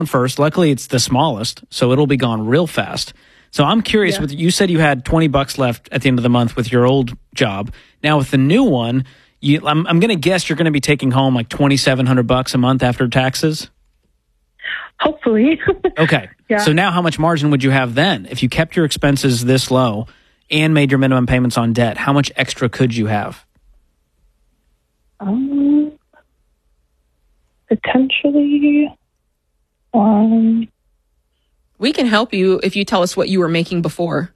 first. Luckily, it's the smallest, so it'll be gone real fast. So I'm curious, you said you had $20 left at the end of the month with your old job. Now with the new one, I'm going to guess you're going to be taking home like $2,700 a month after taxes? Hopefully. Okay. Yeah. So now how much margin would you have then? If you kept your expenses this low and made your minimum payments on debt, how much extra could you have? Potentially. We can help you if you tell us what you were making before.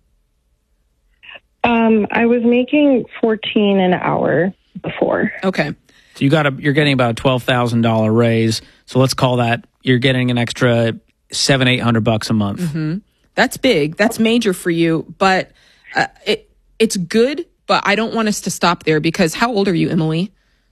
I was making $14 an hour before. Okay. So you're getting about a $12,000 raise. So let's call that you're getting an extra $700-800 a month. Mm-hmm. That's big. That's major for you. But it's good. But I don't want us to stop there because how old are you, Emily?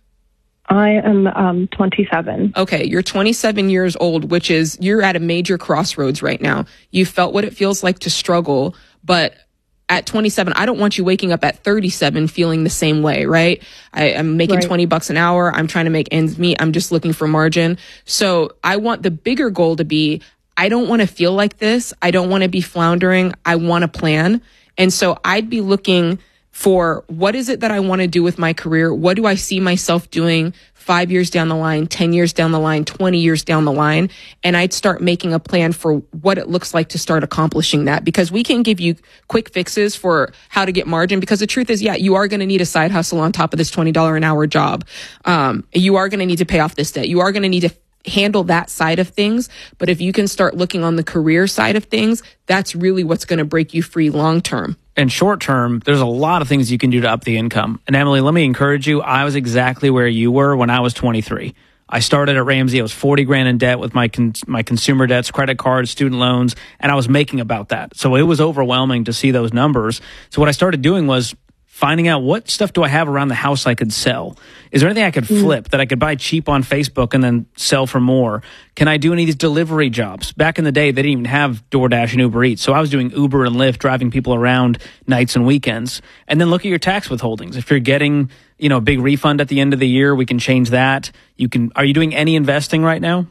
I am 27. Okay, you're 27 years old, which is you're at a major crossroads right now. You felt what it feels like to struggle, but at 27, I don't want you waking up at 37 feeling the same way, right? I'm making $20 an hour. I'm trying to make ends meet. I'm just looking for margin. So I want the bigger goal to be, I don't want to feel like this. I don't want to be floundering. I want a plan. And so I'd be looking for what is it that I want to do with my career? What do I see myself doing 5 years down the line, 10 years down the line, 20 years down the line? And I'd start making a plan for what it looks like to start accomplishing that, because we can give you quick fixes for how to get margin, because the truth is, you are going to need a side hustle on top of this $20 an hour job. You are going to need to pay off this debt. You are going to need to handle that side of things. But if you can start looking on the career side of things, that's really what's going to break you free long term. And short term, there's a lot of things you can do to up the income. And Emily, let me encourage you. I was exactly where you were when I was 23. I started at Ramsey. I was 40 grand in debt with my consumer debts, credit cards, student loans, and I was making about that. So it was overwhelming to see those numbers. So what I started doing was finding out what stuff do I have around the house I could sell. Is there anything I could flip that I could buy cheap on Facebook and then sell for more? Can I do any of these delivery jobs? Back in the day, they didn't even have DoorDash and Uber Eats. So I was doing Uber and Lyft, driving people around nights and weekends. And then look at your tax withholdings. If you're getting, a big refund at the end of the year, we can change that. Are you doing any investing right now?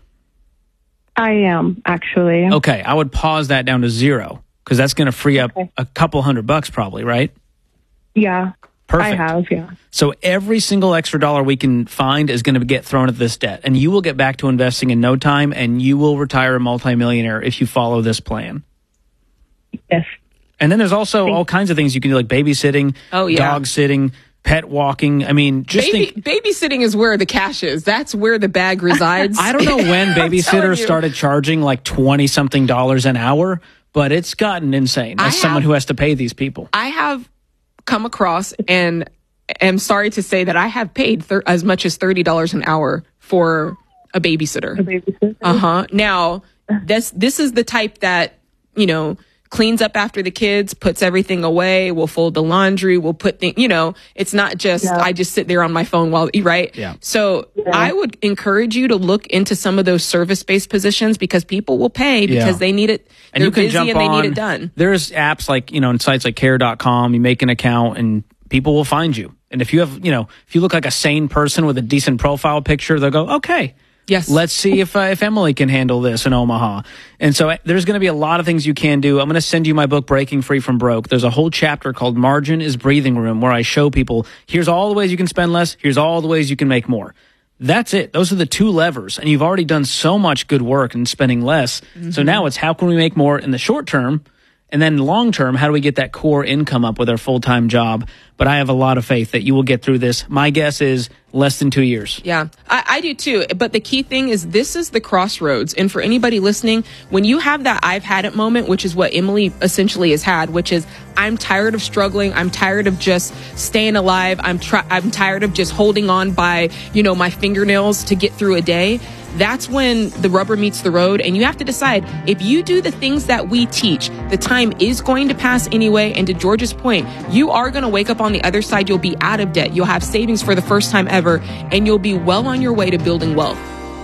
I am, actually. Okay. I would pause that down to 0 because that's going to free up a couple $100 probably, right? Yeah. Perfect. I have, yeah. So every single extra dollar we can find is going to get thrown at this debt, and you will get back to investing in no time, and you will retire a multimillionaire if you follow this plan. Yes. And then there's also all kinds of things you can do, like babysitting, dog sitting, pet walking. I mean, babysitting is where the cash is. That's where the bag resides. I don't know when babysitters started charging like $20-something an hour, but it's gotten insane as someone who has to pay these people. I have come across and am sorry to say that I have paid as much as $30 an hour for a babysitter. A babysitter? Uh-huh. Now, this is the type that, cleans up after the kids, puts everything away, will fold the laundry, will put things, it's not just, I just sit there on my phone right? Yeah. So I would encourage you to look into some of those service-based positions because people will pay because they need it. And they're you can busy jump and they on. need it done. There's apps like, and sites like care.com, you make an account and people will find you. And if you have, if you look like a sane person with a decent profile picture, they'll go, okay. Yes. Let's see if Emily can handle this in Omaha. And so there's going to be a lot of things you can do. I'm going to send you my book, Breaking Free from Broke. There's a whole chapter called Margin is Breathing Room where I show people, here's all the ways you can spend less. Here's all the ways you can make more. That's it. Those are the two levers. And you've already done so much good work in spending less. Mm-hmm. So now it's how can we make more in the short term? And then long term, how do we get that core income up with our full-time job? But I have a lot of faith that you will get through this. My guess is less than 2 years. Yeah, I do too. But the key thing is this is the crossroads. And for anybody listening, when you have that I've had it moment, which is what Emily essentially has had, which is I'm tired of struggling. I'm tired of just staying alive. I'm tired of just holding on by, my fingernails to get through a day. That's when the rubber meets the road, and you have to decide if you do the things that we teach, the time is going to pass anyway. And to George's point, you are going to wake up on the other side. You'll be out of debt. You'll have savings for the first time ever, and you'll be well on your way to building wealth.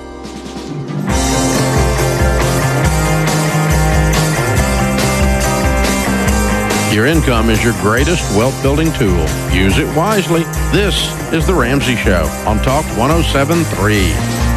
Your income is your greatest wealth building tool. Use it wisely. This is The Ramsey Show on Talk 107.3.